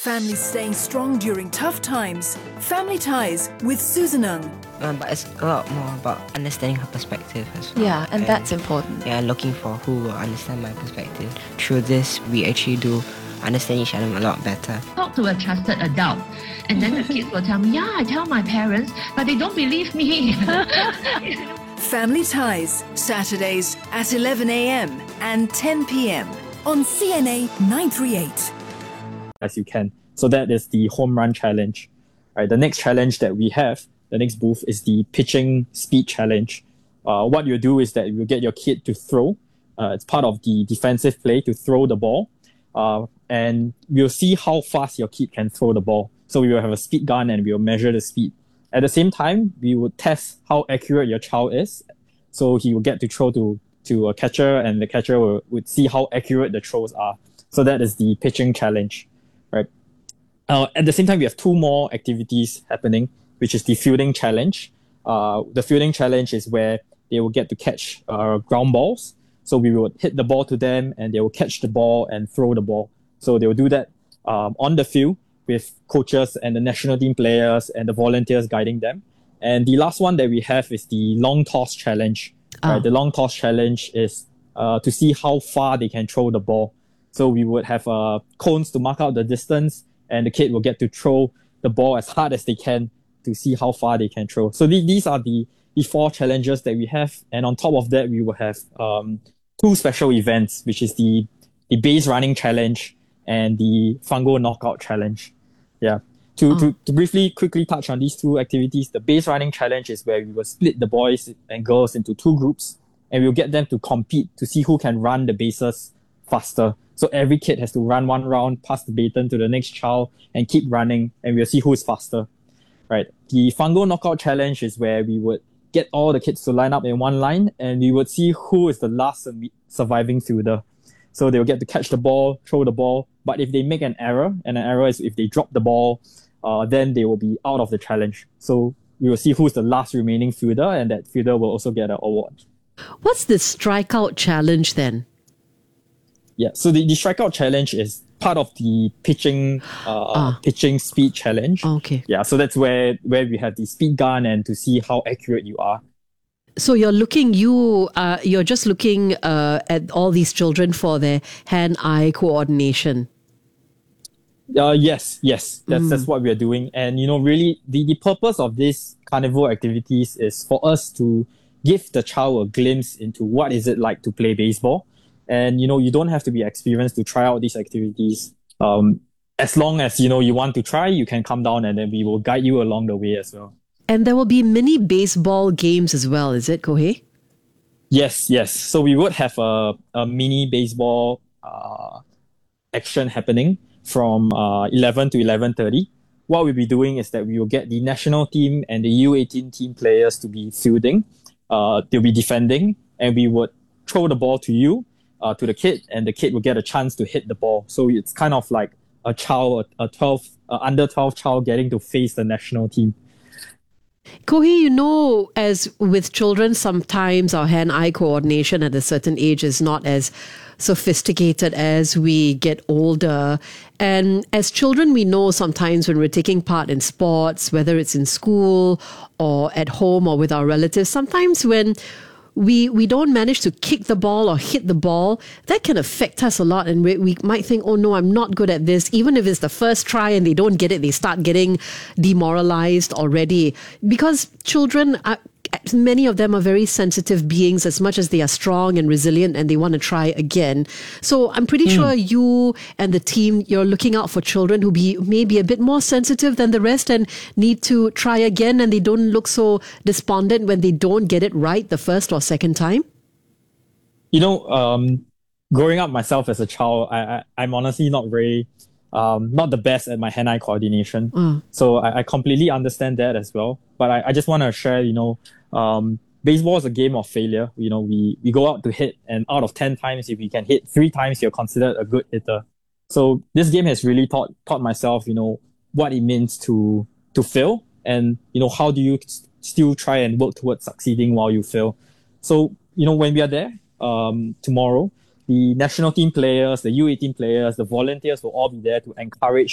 Families staying strong during tough times. Family Ties with Susan Ng. But it's a lot more about understanding her perspective as well. Yeah, and that's important. Yeah, looking for who will understand my perspective. Through this, we actually do understand each other a lot better. Talk to a trusted adult, and then the kids will tell me, yeah, I tell my parents, but they don't believe me. Family Ties, Saturdays at 11 a.m. and 10 p.m. on CNA 938. As you can. So that is the home run challenge. Right, the next challenge that we have, the next booth, is the pitching speed challenge. What you do is that you get your kid to throw. It's part of the defensive play to throw the ball. And we'll see how fast your kid can throw the ball. So we will have a speed gun and we will measure the speed. At the same time, we will test how accurate your child is. So he will get to throw to a catcher, and the catcher would see how accurate the throws are. So that is the pitching challenge. Right. At the same time, we have two more activities happening, which is the fielding challenge. The fielding challenge is where they will get to catch ground balls. So we will hit the ball to them and they will catch the ball and throw the ball. So they will do that on the field with coaches and the national team players and the volunteers guiding them. And the last one that we have is the long toss challenge. Right? The long toss challenge is to see how far they can throw the ball. So we would have cones to mark out the distance, and the kid will get to throw the ball as hard as they can to see how far they can throw. So these are the four challenges that we have. And on top of that, we will have two special events, which is the base running challenge and the fungo knockout challenge. Yeah. To briefly, quickly touch on these two activities, the base running challenge is where we will split the boys and girls into two groups, and we'll get them to compete to see who can run the bases faster. So every kid has to run one round, pass the baton to the next child, and keep running, and we'll see who is faster. Right. The fungo knockout challenge is where we would get all the kids to line up in one line, and we would see who is the last surviving fielder. So they'll get to catch the ball, throw the ball, but if they make an error, and an error is if they drop the ball, then they will be out of the challenge. So we will see who's the last remaining fielder, and that fielder will also get an award. What's the strikeout challenge then? Yeah, so the strikeout challenge is part of the pitching speed challenge. Okay. Yeah, so that's where we have the speed gun and to see how accurate you are. So you're just looking at all these children for their hand-eye coordination. Yes, that's what we are doing. And really the purpose of this carnival activities is for us to give the child a glimpse into what is it like to play baseball. And you don't have to be experienced to try out these activities. As long as you want to try, you can come down and then we will guide you along the way as well. And there will be mini baseball games as well, is it, Kohei? Yes. So we would have a mini baseball action happening from 11 to 11:30. What we'll be doing is that we will get the national team and the U18 team players to be fielding. They'll be defending, and we would throw the ball to you, to the kid, and the kid will get a chance to hit the ball. So it's kind of like a child, under 12 child getting to face the national team. Kohei, as with children, sometimes our hand-eye coordination at a certain age is not as sophisticated as we get older. And as children, we know sometimes when we're taking part in sports, whether it's in school or at home or with our relatives, sometimes when we don't manage to kick the ball or hit the ball, that can affect us a lot. And we might think, oh no, I'm not good at this. Even if it's the first try and they don't get it, they start getting demoralized already. Because children, many of them are very sensitive beings as much as they are strong and resilient and they want to try again. So I'm pretty sure you and the team, you're looking out for children who may be a bit more sensitive than the rest and need to try again, and they don't look so despondent when they don't get it right the first or second time. Growing up myself as a child, I'm honestly not very, not the best at my hand-eye coordination. So I completely understand that as well. But I just want to share, baseball is a game of failure. We go out to hit, and out of 10 times, if you can hit 3 times, you're considered a good hitter. So this game has really taught myself, what it means to fail, and, how do you still try and work towards succeeding while you fail. So, when we are there, tomorrow, the national team players, the U18 players, the volunteers will all be there to encourage